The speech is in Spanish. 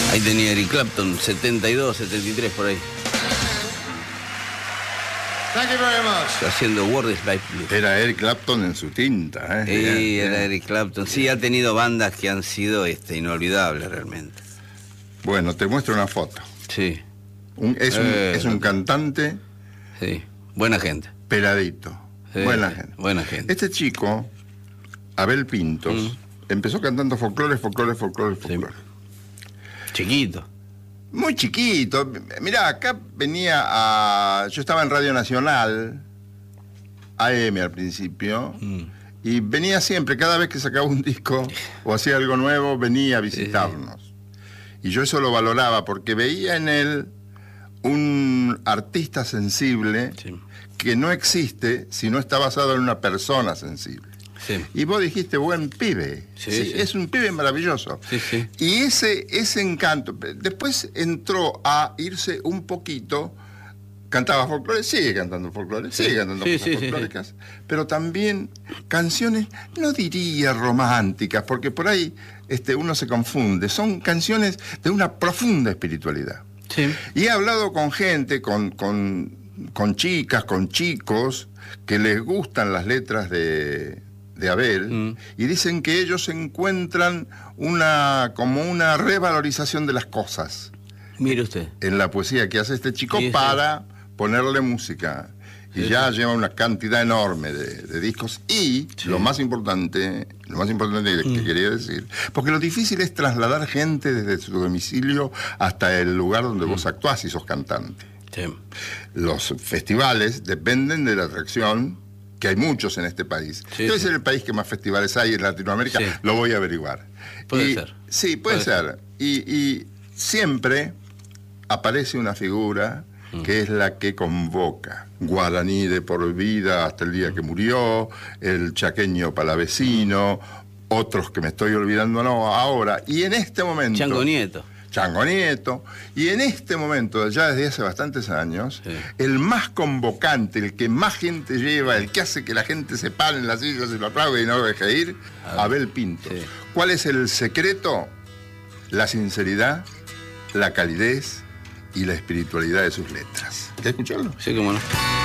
Ahí tenía Eric Clapton, 72, 73 por ahí. Thank you very much. Haciendo World is Life Blues. Era Eric Clapton en su tinta, ¿eh? Sí, era Eric Clapton. Sí, ha tenido bandas que han sido inolvidables realmente. Bueno, te muestro una foto. Sí. Es un cantante. Sí, buena gente. Peladito. Sí, buena gente. Buena gente. Este chico, Abel Pintos, empezó cantando folclore. Sí. Chiquito. Muy chiquito. Mirá, acá yo estaba en Radio Nacional, AM al principio, y venía siempre, cada vez que sacaba un disco o hacía algo nuevo, venía a visitarnos. Sí. Y yo eso lo valoraba porque veía en él un artista sensible, sí, que no existe si no está basado en una persona sensible. Sí. Y vos dijiste, buen pibe. Sí, sí, sí. Es un pibe maravilloso. Sí, sí. Y ese encanto, después entró a irse un poquito, cantaba folclore, sigue cantando folclore, sigue cantando cosas folclóricas, pero también canciones, no diría románticas, porque por ahí uno se confunde, son canciones de una profunda espiritualidad. Sí. Y he hablado con gente, con chicas, con chicos, que les gustan las letras de Abel, y dicen que ellos encuentran como una revalorización de las cosas. Mire usted. En la poesía que hace este chico, sí, para ponerle música. Y sí, ya lleva una cantidad enorme de discos. Y sí, lo más importante que quería decir, porque lo difícil es trasladar gente desde su domicilio hasta el lugar donde vos actuás y sos cantante. Sí. Los festivales dependen de la atracción, que hay muchos en este país. Sí, Debe sí. ser el país que más festivales hay en Latinoamérica, sí, lo voy a averiguar. Puede ser. Sí, puede ser. Y siempre aparece una figura que es la que convoca. Guaraní de por vida hasta el día que murió, el chaqueño palavecino, otros que me estoy olvidando ahora. Y en este momento... Chango Nieto. Y en este momento, ya desde hace bastantes años, sí, el más convocante, el que más gente lleva, el que hace que la gente se pare en las sillas y lo aplaude y no lo deje ir, Abel Pintos. Sí. ¿Cuál es el secreto? La sinceridad, la calidez y la espiritualidad de sus letras. ¿Querés escucharlo? Sí, cómo no.